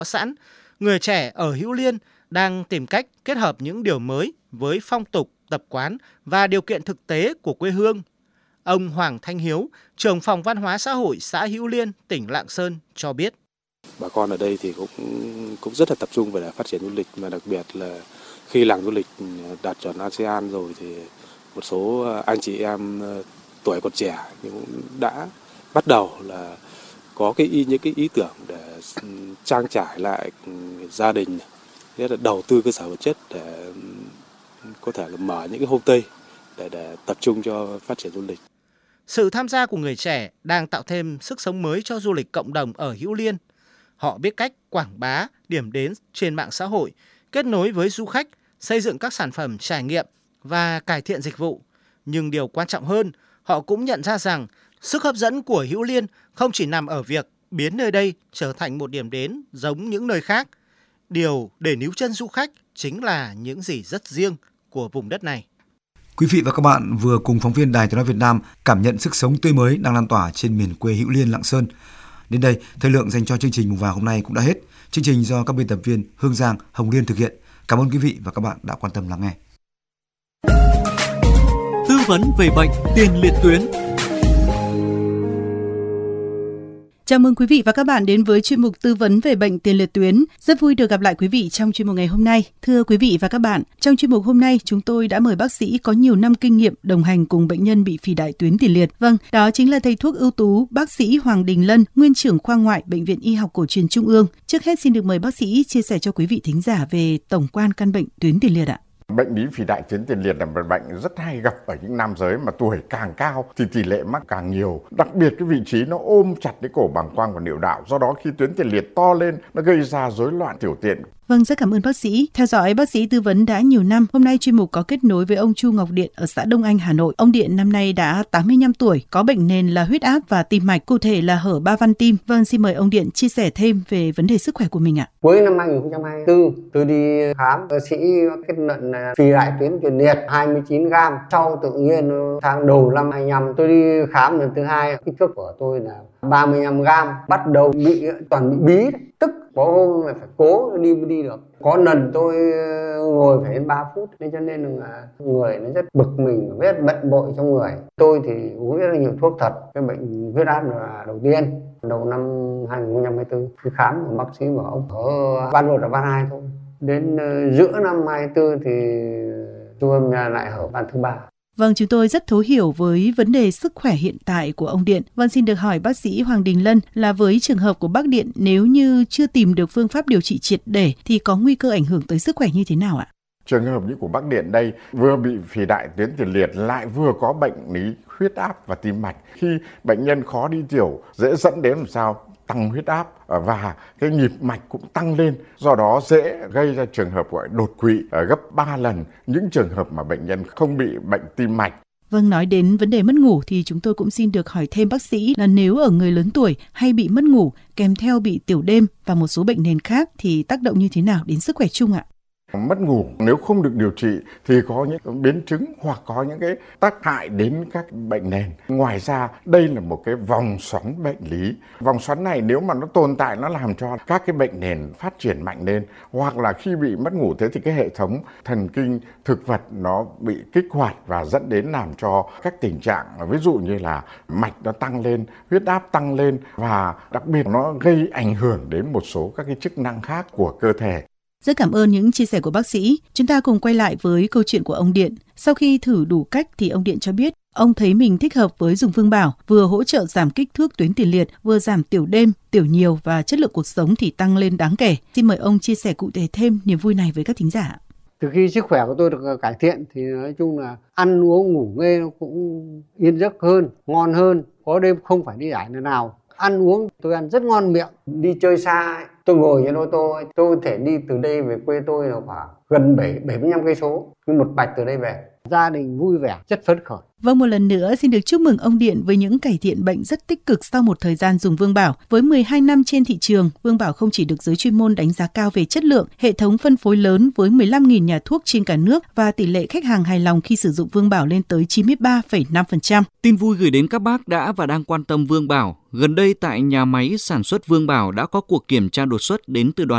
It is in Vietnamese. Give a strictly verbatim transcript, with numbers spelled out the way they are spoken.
sẵn, người trẻ ở Hữu Liên đang tìm cách kết hợp những điều mới với phong tục, tập quán và điều kiện thực tế của quê hương. Ông Hoàng Thanh Hiếu, trưởng phòng văn hóa xã hội xã Hữu Liên, tỉnh Lạng Sơn cho biết. Bà con ở đây thì cũng cũng rất là tập trung về phát triển du lịch, mà đặc biệt là khi làng du lịch đạt chuẩn a sê an rồi thì một số anh chị em tuổi còn trẻ nhưng cũng đã bắt đầu là có cái ý, những cái ý tưởng để trang trải lại gia đình, nhất là đầu tư cơ sở vật chất để có thể là mở những cái homestay để để tập trung cho phát triển du lịch. Sự tham gia của người trẻ đang tạo thêm sức sống mới cho du lịch cộng đồng ở Hữu Liên. Họ biết cách quảng bá điểm đến trên mạng xã hội, kết nối với du khách, xây dựng các sản phẩm trải nghiệm và cải thiện dịch vụ. Nhưng điều quan trọng hơn, họ cũng nhận ra rằng sức hấp dẫn của Hữu Liên không chỉ nằm ở việc biến nơi đây trở thành một điểm đến giống những nơi khác. Điều để níu chân du khách chính là những gì rất riêng của vùng đất này. Quý vị và các bạn vừa cùng phóng viên Đài Tiếng nói Việt Nam cảm nhận sức sống tươi mới đang lan tỏa trên miền quê Hữu Liên, Lạng Sơn. Đến đây, thời lượng dành cho chương trình Mùng Vàng hôm nay cũng đã hết. Chương trình do các biên tập viên Hương Giang, Hồng Liên thực hiện. Cảm ơn quý vị và các bạn đã quan tâm lắng nghe. Tư vấn về bệnh tiền liệt tuyến. Chào mừng quý vị và các bạn đến với chuyên mục tư vấn về bệnh tiền liệt tuyến. Rất vui được gặp lại quý vị trong chuyên mục ngày hôm nay. Thưa quý vị và các bạn, trong chuyên mục hôm nay chúng tôi đã mời bác sĩ có nhiều năm kinh nghiệm đồng hành cùng bệnh nhân bị phì đại tuyến tiền liệt. Vâng, đó chính là thầy thuốc ưu tú bác sĩ Hoàng Đình Lân, nguyên trưởng khoa ngoại Bệnh viện Y học cổ truyền Trung ương. Trước hết xin được mời bác sĩ chia sẻ cho quý vị thính giả về tổng quan căn bệnh tuyến tiền liệt ạ. Bệnh lý phì đại tuyến tiền liệt là một bệnh rất hay gặp ở những nam giới, mà tuổi càng cao thì tỷ lệ mắc càng nhiều. Đặc biệt cái vị trí nó ôm chặt cái cổ bàng quang và niệu đạo, do đó khi tuyến tiền liệt to lên nó gây ra rối loạn tiểu tiện. Vâng, rất cảm ơn bác sĩ. Theo dõi bác sĩ tư vấn đã nhiều năm, hôm nay chuyên mục có kết nối với ông Chu Ngọc Điện ở xã Đông Anh, Hà Nội. Ông Điện năm nay đã tám mươi lăm tuổi, có bệnh nền là huyết áp và tim mạch, cụ thể là hở ba van tim. Vâng, xin mời ông Điện chia sẻ thêm về vấn đề sức khỏe của mình ạ. Cuối năm hai không hai tư, tôi đi khám, bác sĩ kết luận là phì đại tuyến tiền liệt hai mươi chín gam. Sau tự nhiên tháng đầu năm hai lăm tôi đi khám lần thứ hai, kích thước của tôi là ba mươi lăm gam, bắt đầu bị toàn bị bí, tức có hôm phải cố đi mới đi được. Có lần tôi ngồi phải đến ba phút, nên cho nên là người nó rất bực mình, rất bận bội trong người. Tôi thì uống rất là nhiều thuốc thật. Cái bệnh huyết áp là đầu tiên, đầu năm hai không hai tư, tôi khám của bác sĩ bảo ông ở van một là van hai thôi. Đến giữa năm hai tư thì tôi lại hở van thứ ba. Vâng, chúng tôi rất thấu hiểu với vấn đề sức khỏe hiện tại của ông Điện. Vâng, xin được hỏi bác sĩ Hoàng Đình Lân là với trường hợp của bác Điện, nếu như chưa tìm được phương pháp điều trị triệt để thì có nguy cơ ảnh hưởng tới sức khỏe như thế nào ạ? Trường hợp như của bác Điện đây, vừa bị phì đại tuyến tiền liệt lại vừa có bệnh lý huyết áp và tim mạch. Khi bệnh nhân khó đi tiểu dễ dẫn đến làm sao? Tăng huyết áp và cái nhịp mạch cũng tăng lên, do đó dễ gây ra trường hợp gọi đột quỵ gấp ba lần những trường hợp mà bệnh nhân không bị bệnh tim mạch. Vâng, nói đến vấn đề mất ngủ thì chúng tôi cũng xin được hỏi thêm bác sĩ là nếu ở người lớn tuổi hay bị mất ngủ kèm theo bị tiểu đêm và một số bệnh nền khác thì tác động như thế nào đến sức khỏe chung ạ? Mất ngủ nếu không được điều trị thì có những biến chứng hoặc có những cái tác hại đến các bệnh nền. Ngoài ra đây là một cái vòng xoắn bệnh lý. Vòng xoắn này nếu mà nó tồn tại nó làm cho các cái bệnh nền phát triển mạnh lên, hoặc là khi bị mất ngủ thế thì cái hệ thống thần kinh thực vật nó bị kích hoạt và dẫn đến làm cho các tình trạng ví dụ như là mạch nó tăng lên, huyết áp tăng lên và đặc biệt nó gây ảnh hưởng đến một số các cái chức năng khác của cơ thể. Rất cảm ơn những chia sẻ của bác sĩ. Chúng ta cùng quay lại với câu chuyện của ông Điện. Sau khi thử đủ cách thì ông Điện cho biết ông thấy mình thích hợp với dùng Vương Bảo, vừa hỗ trợ giảm kích thước tuyến tiền liệt, vừa giảm tiểu đêm, tiểu nhiều và chất lượng cuộc sống thì tăng lên đáng kể. Xin mời ông chia sẻ cụ thể thêm niềm vui này với các thính giả. Từ khi sức khỏe của tôi được cải thiện thì nói chung là ăn uống ngủ nghê nó cũng yên giấc hơn, ngon hơn, có đêm không phải đi giải nơi nào. Ăn uống tôi ăn rất ngon miệng, đi chơi xa tôi ngồi trên ô tô tôi có thể đi từ đây về quê tôi là khoảng gần bảy mươi lăm cây số, cứ một bạch từ đây về, gia đình vui vẻ, rất phấn khởi. Vâng, một lần nữa xin được chúc mừng ông Điện với những cải thiện bệnh rất tích cực sau một thời gian dùng Vương Bảo. Với mười hai năm trên thị trường, Vương Bảo không chỉ được giới chuyên môn đánh giá cao về chất lượng, hệ thống phân phối lớn với mười lăm nghìn nhà thuốc trên cả nước và tỷ lệ khách hàng hài lòng khi sử dụng Vương Bảo lên tới chín mươi ba phẩy năm phần trăm. Tin vui gửi đến các bác đã và đang quan tâm Vương Bảo. Gần đây tại nhà máy sản xuất Vương Bảo đã có cuộc kiểm tra đột xuất đến từ đoàn